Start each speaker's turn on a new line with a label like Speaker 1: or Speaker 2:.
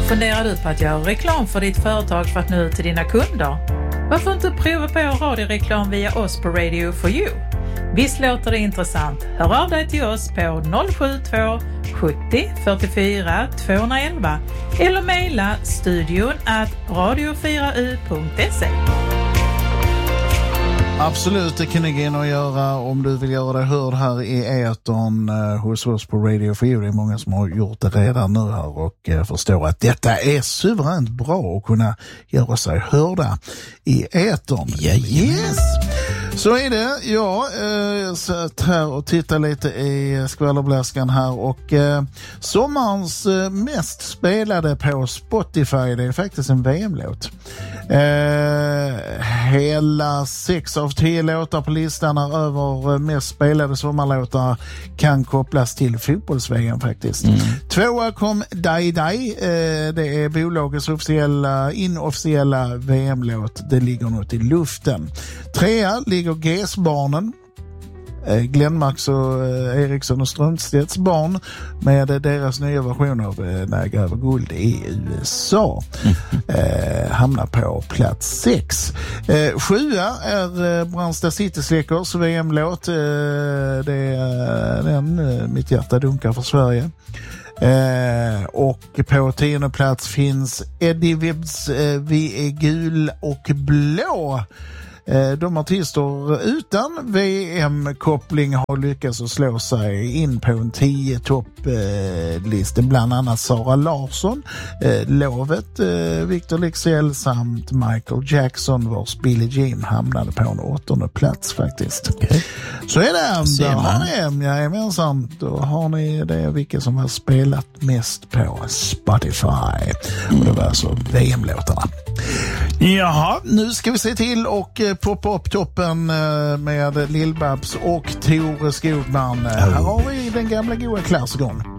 Speaker 1: Funderar du på att göra reklam för ditt företag för att nå ut till dina kunder? Varför inte prova på radioreklam via oss på Radio for You? Visst låter det intressant? Hör av dig till oss på 072 70 44 211 eller mejla studion@radio4u.se.
Speaker 2: Absolut, det kan ni gå in och göra om du vill göra det hörd här i etern hos oss på Radio for You. Det är många som har gjort det redan nu här och förstår att detta är suveränt bra att kunna göra sig hörda i etern. Yes! Så är det. Jag satt här och tittar lite i skvallerbläskan här och sommarens mest spelade på Spotify, det är faktiskt en VM-låt. Hela 6 av 10 låtar på listan över mest spelade sommarlåtar kan kopplas till fotbolls-VM faktiskt. Tvåa kom Dai Dai, det är bolagets inofficiella VM-låt. Det ligger något i luften. Trea ligger GES-barnen, Glenmarks och Eriksson och Strömstedts barn, med deras nya version av När jag gräver guld i USA. Hamnar på plats 6. 7:a är Brandsta City Slickers VM-låt. Det är den Mitt hjärta dunkar för Sverige. Och på 10:e plats finns Eddie Vibbs Vi är gul och blå. De artister utan VM-koppling har lyckats att slå sig in på en 10-topplista. Bland annat Sara Larsson, Lovet, Victor Leksell samt Michael Jackson, vars Billie Jean hamnade på en 8:e plats faktiskt. Okay. Så är det. Där har ni jajamensan. Då har ni det, vilka som har spelat mest på Spotify. Och det var alltså VM-låtarna. Jaha, nu ska vi se till och poppa upp toppen med Lill-Babs och Tore Skogman. Här har vi den gamla goa klassikern.